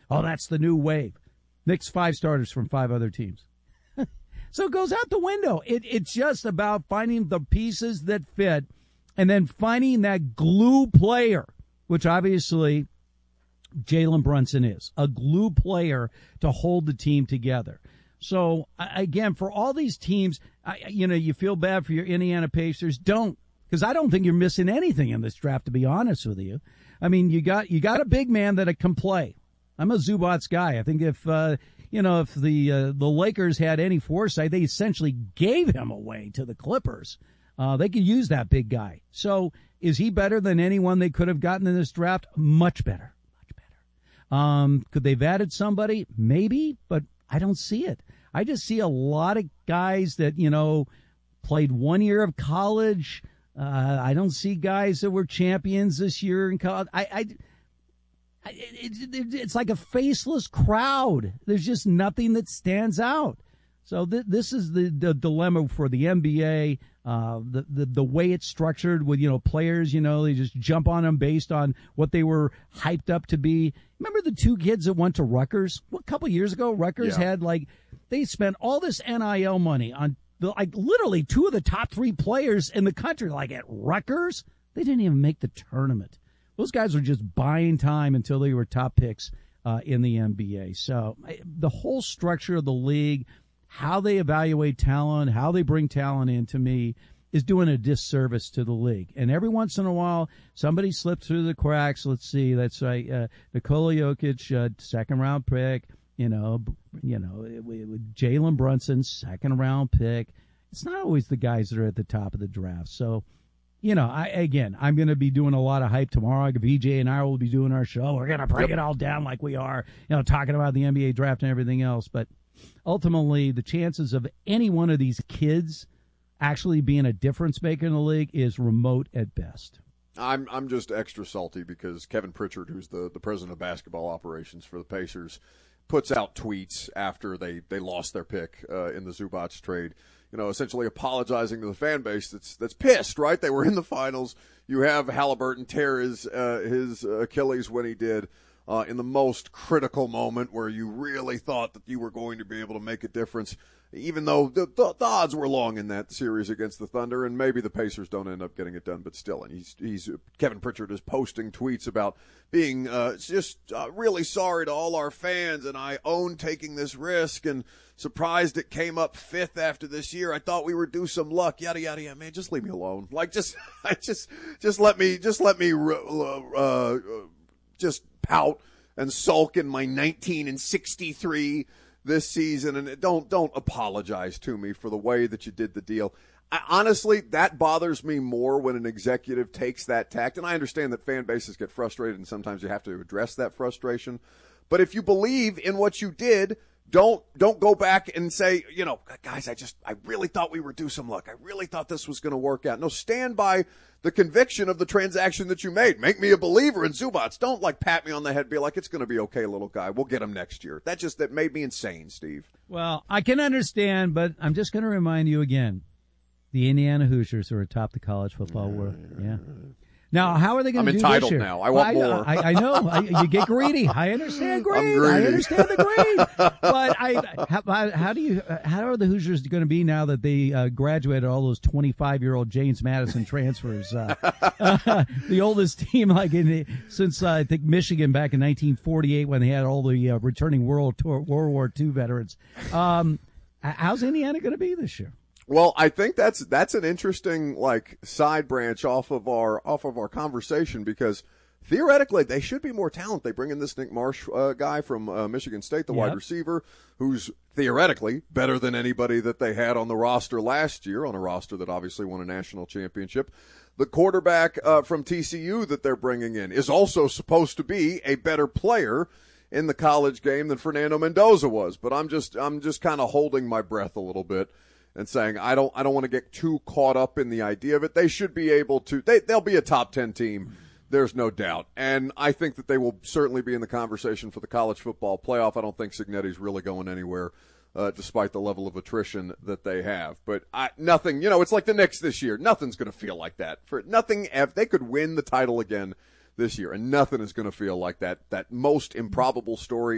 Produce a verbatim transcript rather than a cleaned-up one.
Oh, that's the new wave. Knicks five starters from five other teams. So it goes out the window. It, it's just about finding the pieces that fit and then finding that glue player, which obviously Jalen Brunson is, a glue player to hold the team together. So, again, for all these teams, I, you know, you feel bad for your Indiana Pacers. Don't, because I don't think you're missing anything in this draft, to be honest with you. I mean, you got you got a big man that can play. I'm a Zubats guy. I think if, uh, you know, if the uh, the Lakers had any foresight, they essentially gave him away to the Clippers. Uh, they could use that big guy. So is he better than anyone they could have gotten in this draft? Much better. Much better. Um, could they have added somebody? Maybe, but I don't see it. I just see a lot of guys that, you know, played one year of college. Uh, I don't see guys that were champions this year in college. I, I, I it, it, it's like a faceless crowd. There's just nothing that stands out. So th- this is the, the dilemma for the N B A, uh, the, the the way it's structured with, you know, players, you know, they just jump on them based on what they were hyped up to be. Remember the two kids that went to Rutgers? Well, a couple of years ago, Rutgers yeah. had, like, they spent all this N I L money on, the, like, literally two of the top three players in the country, like, at Rutgers. They didn't even make the tournament. Those guys were just buying time until they were top picks uh, in the N B A. So the whole structure of the league, how they evaluate talent, how they bring talent in, to me, is doing a disservice to the league. And every once in a while, somebody slips through the cracks. Let's see, that's right, uh, Nikola Jokic, uh, second-round pick, you know, you know, Jalen Brunson, second-round pick. It's not always the guys that are at the top of the draft. So, you know, I again, I'm going to be doing a lot of hype tomorrow. V J and I will be doing our show. We're going to break yep. it all down like we are, you know, talking about the N B A draft and everything else. But ultimately, the chances of any one of these kids actually being a difference maker in the league is remote at best. I'm I'm just extra salty because Kevin Pritchard, who's the, the president of basketball operations for the Pacers, puts out tweets after they, they lost their pick uh, in the Zubats trade, you know, essentially apologizing to the fan base that's that's pissed, right? They were in the finals. You have Halliburton tear his, uh, his Achilles when he did. Uh, in the most critical moment where you really thought that you were going to be able to make a difference, even though the, the, the odds were long in that series against the Thunder, and maybe the Pacers don't end up getting it done, but still. And he's, he's Kevin Pritchard is posting tweets about being uh, just uh, really sorry to all our fans, and I own taking this risk, and surprised it came up fifth after this year. I thought we were due some luck, yada yada yada. Man, just leave me alone. Like just, I just, just let me, just let me, uh, uh, just. pout and sulk in my nineteen and sixty-three this season, and don't don't apologize to me for the way that you did the deal. I, honestly, that bothers me more when an executive takes that tact, and I understand that fan bases get frustrated, and sometimes you have to address that frustration. But if you believe in what you did, don't don't go back and say, you know, guys, I just I really thought we were due some luck. I really thought this was going to work out. No, stand by the conviction of the transaction that you made. Make me a believer in Zubats. Don't like pat me on the head, be like, it's going to be okay, little guy. We'll get him next year. That just that made me insane, Steve. Well, I can understand, but I'm just going to remind you again, the Indiana Hoosiers are atop the college football world. Yeah. Now, how are they going to do this year? I'm entitled now. I want well, more. I, I, I know. I, you get greedy. I understand greed. I'm greedy. I understand the greed. But I, how, how do you? How are the Hoosiers going to be now that they uh, graduated all those twenty-five-year-old James Madison transfers? Uh, uh, the oldest team, like in the, since uh, I think Michigan back in nineteen forty-eight, when they had all the uh, returning World Tour, World War Two veterans. Um, how's Indiana going to be this year? Well, I think that's that's an interesting like side branch off of our off of our conversation because theoretically they should be more talented. They bring in this Nick Marsh uh, guy from uh, Michigan State, the yep. wide receiver, who's theoretically better than anybody that they had on the roster last year, on a roster that obviously won a national championship. The quarterback uh, from T C U that they're bringing in is also supposed to be a better player in the college game than Fernando Mendoza was. But I'm just I'm just kind of holding my breath a little bit and saying I don't I don't want to get too caught up in the idea of it. They should be able to they they'll be a top ten team, there's no doubt. And I think that they will certainly be in the conversation for the college football playoff. I don't think Cignetti's really going anywhere, uh, despite the level of attrition that they have. But I, nothing, you know, it's like the Knicks this year. Nothing's going to feel like that. For nothing, if they could win the title again this year, and nothing is going to feel like that. That most improbable story